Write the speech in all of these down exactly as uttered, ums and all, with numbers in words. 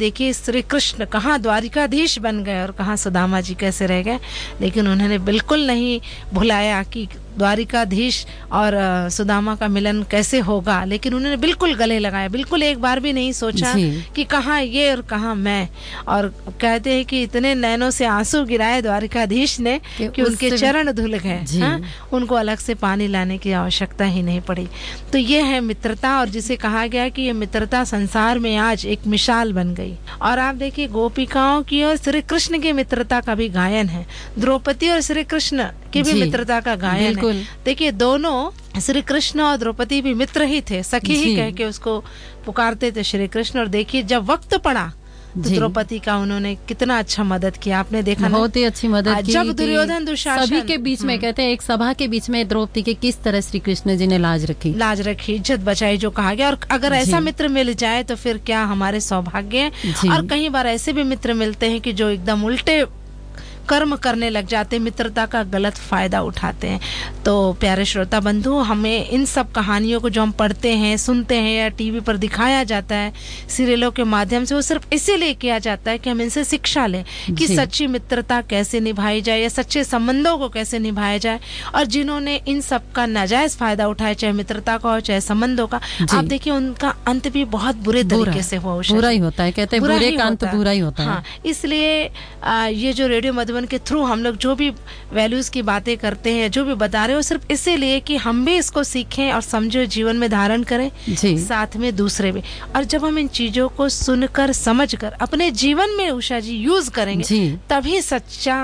देखिए श्री कृष्ण कहाँ द्वारिकाधीश बन गए और कहाँ सुदामा जी कैसे रह गए, लेकिन उन्होंने बिल्कुल नहीं भुलाया कि द्वारिकाधीश और सुदामा का मिलन कैसे होगा, लेकिन उन्होंने बिल्कुल गले लगाया, बिल्कुल एक बार भी नहीं सोचा कि कहाँ ये और कहाँ मैं। और कहते हैं कि इतने नैनों से आंसू गिराए द्वारिकाधीश ने कि, कि उनके चरण धुल गए, उनको अलग से पानी लाने की आवश्यकता ही नहीं पड़ी। तो ये है मित्रता, और जिसे कहा गया कि ये मित्रता संसार में आज एक मिसाल बन गई। और आप देखिए गोपिकाओं की और श्री कृष्ण की मित्रता का भी गायन है, द्रौपदी और श्री कृष्ण की भी मित्रता का गायन है। देखिए दोनों श्री कृष्ण और द्रौपदी भी मित्र ही थे, सखी ही कह के उसको पुकारते थे श्री कृष्ण। और देखिए जब वक्त पड़ा तो द्रौपदी का उन्होंने कितना अच्छा मदद किया, आपने देखा ना, बहुत ही अच्छी मदद की। जब दुर्योधन दुशासन सभी के बीच में, कहते हैं एक सभा के बीच में द्रौपदी के किस तरह श्री कृष्ण जी ने लाज रखी लाज रखी इज्जत बचाई, जो कहा गया। और अगर ऐसा मित्र मिल जाए तो फिर क्या हमारे सौभाग्य है। और कई बार ऐसे भी मित्र मिलते हैं कि जो एकदम उल्टे कर्म करने लग जाते, मित्रता का गलत फायदा उठाते हैं। तो प्यारे श्रोता बंधु, हमें इन सब कहानियों को जो हम पढ़ते हैं, सुनते हैं या टीवी पर दिखाया जाता है, सीरियलों के माध्यम से, वो सिर्फ इसीलिए किया जाता है कि हम इनसे शिक्षा लें कि सच्ची मित्रता कैसे निभाई जाए या सच्चे संबंधों को कैसे निभाया जाए। और जिन्होंने इन सब का नाजायज फायदा उठाया, चाहे मित्रता का हो चाहे संबंधों का, आप देखिए उनका अंत भी बहुत बुरे तरीके से हुआ, बुरा ही होता है। कहते हैं बुरे का अंत बुरा ही होता है। हाँ, इसलिए ये जो रेडियो मधुबन के थ्रू हम लोग जो भी वैल्यूज की बातें करते हैं, जो भी बता रहे हो, सिर्फ इसीलिए कि हम भी इसको सीखें और समझो, जीवन में धारण करें, साथ में दूसरे भी। और जब हम इन चीजों को सुनकर समझकर अपने जीवन में उषा जी यूज करेंगे, तभी सच्चा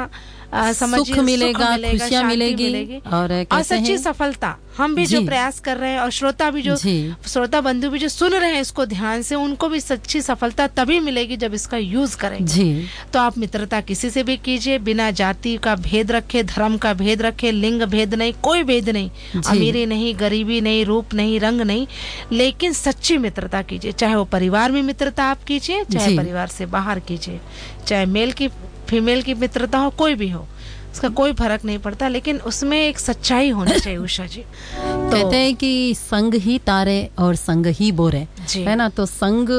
सुख मिलेगा, खुशियाँ मिलेगी, मिलेगी और, और सच्ची सफलता। हम भी जो प्रयास कर रहे हैं और श्रोता भी जो श्रोता बंधु भी जो सुन रहे हैं इसको ध्यान से, उनको भी सच्ची सफलता तभी मिलेगी जब इसका यूज करेंगे। तो आप मित्रता किसी से भी कीजिए, बिना जाति का भेद रखे, धर्म का भेद रखे, लिंग भेद नहीं, कोई भेद नहीं, अमीरी नहीं, गरीबी नहीं, रूप नहीं, रंग नहीं, लेकिन सच्ची मित्रता कीजिए। चाहे वो परिवार में मित्रता आप कीजिए, चाहे परिवार से बाहर कीजिए, चाहे मेल की फीमेल की मित्रता हो, कोई भी हो, उसका कोई फर्क नहीं पड़ता, लेकिन उसमें एक सच्चाई होनी चाहिए उषा जी। तो कहते हैं कि संग ही तारे और संग ही बोरे, है ना। तो संग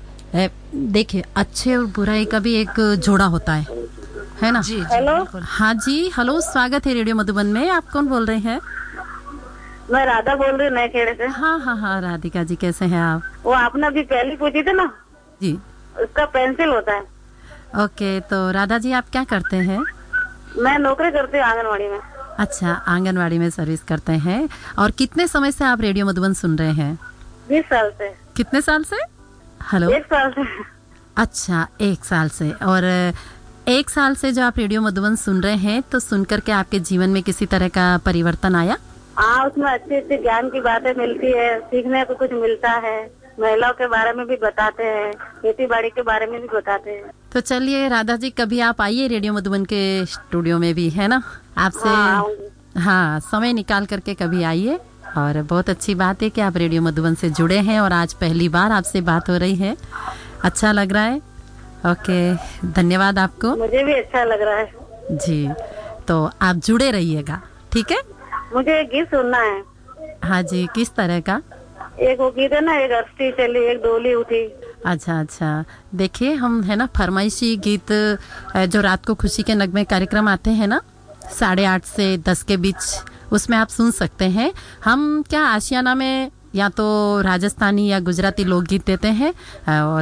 देखिए अच्छे और बुराई का भी एक जोड़ा होता है, है ना। जी, हेलो। हाँ जी, हेलो, स्वागत है रेडियो मधुबन में। आप कौन बोल रहे हैं? मैं राधा बोल रही हूँ नए खेड़े से। हाँ हाँ हाँ, राधिका जी कैसे हैं आप? वो आपने अभी पहले पूछी थी ना जी, उसका पेंसिल होता है। ओके, तो राधा जी आप क्या करते हैं? मैं नौकरी करती हूँ आंगनवाड़ी में। अच्छा, आंगनवाड़ी में सर्विस करते हैं। और कितने समय से आप रेडियो मधुबन सुन रहे हैं? बीस साल से। कितने साल से? हेलो, एक साल से। अच्छा, एक साल से। और एक साल से जो आप रेडियो मधुबन सुन रहे हैं, तो सुनकर के आपके जीवन में किसी तरह का परिवर्तन आया? हाँ, उसमें अच्छी अच्छी ज्ञान की बातें मिलती है, सीखने को कुछ मिलता है, महिलाओं के बारे में भी बताते हैं, खेती बाड़ी के बारे में भी बताते हैं। तो चलिए राधा जी, कभी आप आइए रेडियो मधुबन के स्टूडियो में भी, है ना, आपसे हाँ, हाँ समय निकाल करके कभी आइए। और बहुत अच्छी बात है कि आप रेडियो मधुबन से जुड़े हैं और आज पहली बार आपसे बात हो रही है, अच्छा लग रहा है। ओके, धन्यवाद आपको। मुझे भी अच्छा लग रहा है जी। तो आप जुड़े रहिएगा, ठीक है। मुझे एक गीत सुनना है। हाँ जी, किस तरह का? एक वो गीत है ना, एक अस्थि चली एक डोली उठी। अच्छा अच्छा, देखिए हम है ना फरमाइशी गीत जो रात को खुशी के नगमे कार्यक्रम आते हैं ना साढ़े आठ से दस के बीच, उसमें आप सुन सकते हैं। हम क्या आशियाना में या तो राजस्थानी या गुजराती लोकगीत देते हैं, और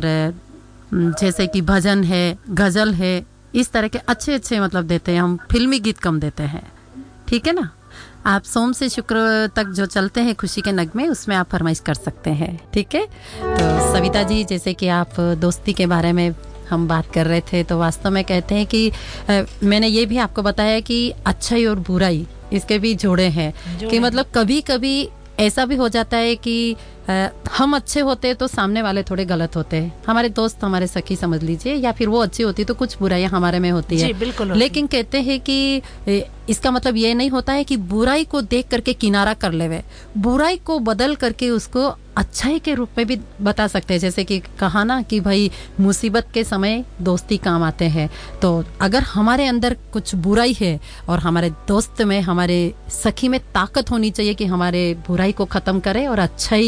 जैसे कि भजन है, गजल है, इस तरह के अच्छे अच्छे मतलब देते हैं। हम फिल्मी गीत कम देते हैं, ठीक है ना। आप सोम से शुक्र तक जो चलते हैं खुशी के नगमे, उसमें आप फरमाइश कर सकते हैं, ठीक है। तो सविता जी, जैसे कि आप दोस्ती के बारे में हम बात कर रहे थे, तो वास्तव में कहते हैं कि आ, मैंने ये भी आपको बताया कि अच्छाई और बुराई इसके भी जोड़े हैं, कि मतलब कभी कभी ऐसा भी हो जाता है कि आ, हम अच्छे होते तो सामने वाले थोड़े गलत होते हैं, हमारे दोस्त हमारे सखी समझ लीजिए, या फिर वो अच्छी होती तो कुछ बुराइयां हमारे में होती है। बिल्कुल। लेकिन कहते हैं कि इसका मतलब ये नहीं होता है कि बुराई को देख करके किनारा कर लेवे, बुराई को बदल करके उसको अच्छाई के रूप में भी बता सकते हैं। जैसे कि कहा ना कि भाई मुसीबत के समय दोस्ती काम आते हैं, तो अगर हमारे अंदर कुछ बुराई है और हमारे दोस्त में, हमारे सखी में ताकत होनी चाहिए कि हमारे बुराई को खत्म करे और अच्छाई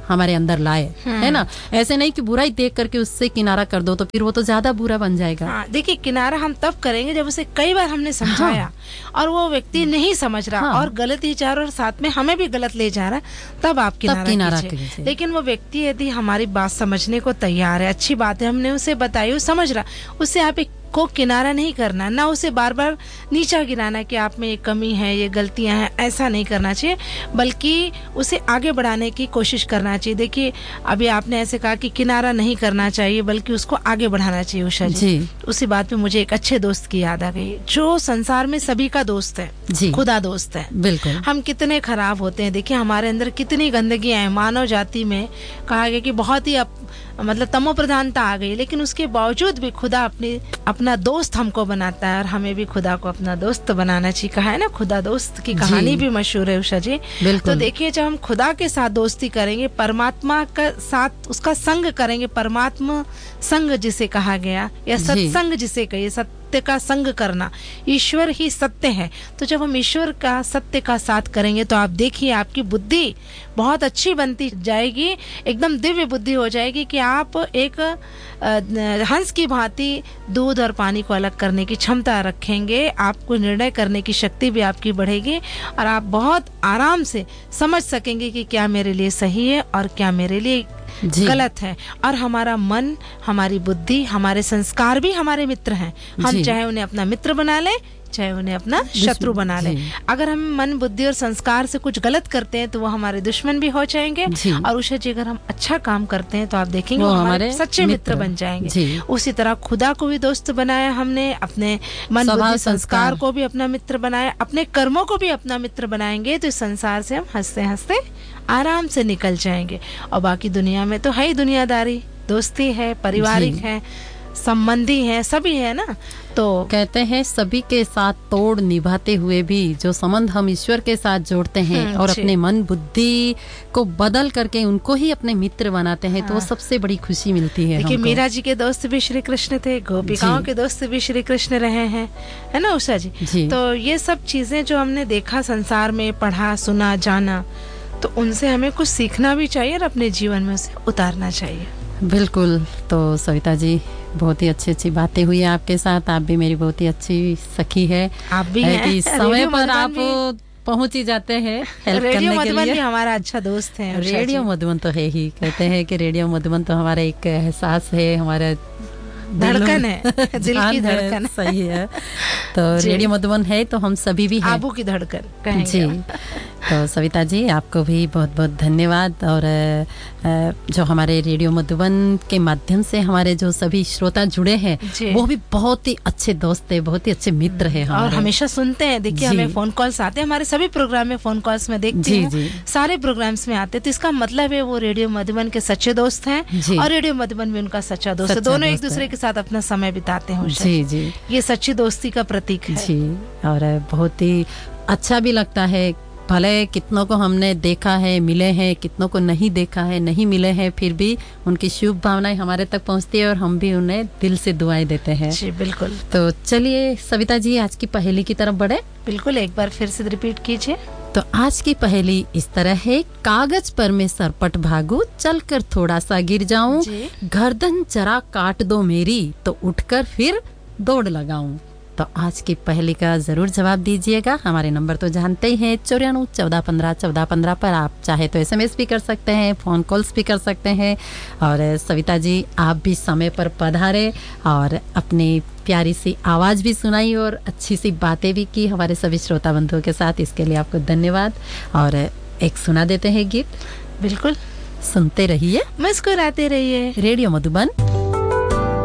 हमारे अंदर लाए, है ना। ऐसे नहीं कि बुराई देख करके उससे किनारा कर दो, तो फिर वो तो ज्यादा बुरा बन जाएगा। हाँ, देखिए किनारा हम तब करेंगे जब उसे कई बार हमने समझाया, हाँ। और वो व्यक्ति नहीं समझ रहा, हाँ। और गलत ही चाह रहा और साथ में हमें भी गलत ले जा रहा, तब आप किनारा, किनारा कीजिए। लेकिन वो व्यक्ति यदि हमारी बात समझने को तैयार है, अच्छी बात है, हमने उसे बताई, वो समझ रहा, उससे आप एक को किनारा नहीं करना, ना उसे बार बार नीचा गिराना कि आप में ये कमी है, ये गलतियां हैं, ऐसा नहीं करना चाहिए, बल्कि उसे आगे बढ़ाने की कोशिश करना चाहिए। देखिए अभी आपने ऐसे कहा कि किनारा नहीं करना चाहिए बल्कि उसको आगे बढ़ाना चाहिए। उषा जी, जी। उसी बात पे मुझे एक अच्छे दोस्त की याद आ गई, जो संसार में सभी का दोस्त है, जी। खुदा दोस्त है। बिल्कुल। हम कितने खराब होते हैं, देखिए हमारे अंदर कितनी गंदगियां हैं, मानव जाति में कहा गया कि बहुत ही अप, मतलब तमो प्रधानता आ गई, लेकिन उसके बावजूद भी खुदा अपनी अपना दोस्त हमको बनाता है, और हमें भी खुदा को अपना दोस्त बनाना चाहिए। कहा है ना, खुदा दोस्त की कहानी भी मशहूर है उषा जी। तो देखिए जब हम खुदा के साथ दोस्ती करेंगे, परमात्मा का साथ उसका संग करेंगे, परमात्मा संग जिसे कहा गया, या सत्संग जिसे कहिए, सत्य का संग करना, ईश्वर ही सत्य है। तो जब हम ईश्वर का सत्य का साथ करेंगे तो आप देखिए आपकी बुद्धि बहुत अच्छी बनती जाएगी, एकदम दिव्य बुद्धि हो जाएगी कि आप एक हंस की भांति दूध और पानी को अलग करने की क्षमता रखेंगे, आपको निर्णय करने की शक्ति भी आपकी बढ़ेगी, और आप बहुत आराम से समझ सकेंगे कि क्या मेरे लिए सही है और क्या मेरे लिए गलत है। और हमारा मन, हमारी बुद्धि, हमारे संस्कार भी हमारे मित्र हैं, हम चाहे उन्हें अपना मित्र बना लें, चाहे उन्हें अपना शत्रु बना ले। अगर हम मन, बुद्धि और संस्कार से कुछ गलत करते हैं तो वो हमारे दुश्मन भी हो जाएंगे, और उषा जी अगर हम अच्छा काम करते हैं तो आप देखेंगे वो हमारे सच्चे मित्र बन जाएंगे। उसी तरह खुदा को भी दोस्त बनाया हमने, अपने मन, बुद्धि, संस्कार को भी अपना मित्र बनाया, अपने कर्मों को भी अपना मित्र बनाएंगे तो इस संसार से हम हंसते हंसते आराम से निकल जाएंगे। और बाकी दुनिया में तो है ही दुनियादारी, दोस्ती है, पारिवारिक है, संबंधी है, सभी है ना। तो कहते हैं सभी के साथ तोड़ निभाते हुए भी जो संबंध हम ईश्वर के साथ जोड़ते हैं और अपने मन बुद्धि को बदल करके उनको ही अपने मित्र बनाते हैं, हाँ। तो वो सबसे बड़ी खुशी मिलती है। देखिए मीरा जी के दोस्त भी श्री कृष्ण थे, गोपिकाओं के दोस्त भी श्री कृष्ण रहे हैं, है ना उषा जी, जी। तो ये सब चीजें जो हमने देखा संसार में, पढ़ा, सुना, जाना, तो उनसे हमें कुछ सीखना भी चाहिए और अपने जीवन में उसे उतारना चाहिए। बिल्कुल। तो सविता जी बहुत ही अच्छी अच्छी बातें हुई है आपके साथ, आप भी मेरी बहुत ही अच्छी सखी है, आप भी है कि समय पर आप पहुंच ही जाते हैं हेल्प करने के लिए। रेडियो मधुबन भी हमारा अच्छा दोस्त है। रेडियो मधुबन तो है ही, कहते हैं कि रेडियो मधुबन तो हमारा एक एहसास है, हमारा धड़कन है, दिल की धड़कन। सही है। तो रेडियो मधुबन है तो हम सभी भी हैं, आबू की धड़कन कहेंगे जी। तो सविता जी आपको भी बहुत बहुत धन्यवाद, और जो हमारे रेडियो मधुबन के माध्यम से हमारे जो सभी श्रोता जुड़े हैं वो भी बहुत ही अच्छे दोस्त है, बहुत ही अच्छे मित्र है और हमेशा सुनते हैं। देखिए हमें फोन कॉल्स आते हैं, हमारे सभी प्रोग्राम में फोन कॉल्स में देखती हूँ, सारे प्रोग्राम्स में आते हैं, तो इसका मतलब है वो रेडियो मधुबन के सच्चे दोस्त हैं और रेडियो मधुबन भी उनका सच्चा दोस्त है, दोनों एक दूसरे के साथ अपना समय बिताते हैं। जी जी, ये सच्ची दोस्ती का प्रतीक है जी। और बहुत ही अच्छा भी लगता है, भले कितनों को हमने देखा है, मिले हैं, कितनों को नहीं देखा है, नहीं मिले हैं, फिर भी उनकी शुभ भावनाएं हमारे तक पहुंचती है और हम भी उन्हें दिल से दुआएं देते हैं। जी बिल्कुल। तो चलिए सविता जी आज की पहेली की तरफ बढ़े। बिल्कुल, एक बार फिर से रिपीट कीजिए। तो आज की पहेली इस तरह है, कागज पर मैं सरपट भागू, चलकर थोड़ा सा गिर जाऊं, गर्दन जरा काट दो मेरी, तो उठकर फिर दौड़ लगाऊं। तो आज की पहेली का जरूर जवाब दीजिएगा। हमारे नंबर तो जानते ही हैं, चौरानवे चौदह पंद्रह चौदह पंद्रह पर आप चाहे तो एसएमएस भी कर सकते हैं, फोन कॉल्स भी कर सकते हैं। और सविता जी आप भी समय पर पधारे और अपनी प्यारी सी आवाज भी सुनाई और अच्छी सी बातें भी की हमारे सभी श्रोता बंधुओं के साथ, इसके लिए आपको धन्यवाद। और एक सुना देते हैं गीत। बिल्कुल, सुनते रहिए, मुस्कुराते रहिए, रेडियो मधुबन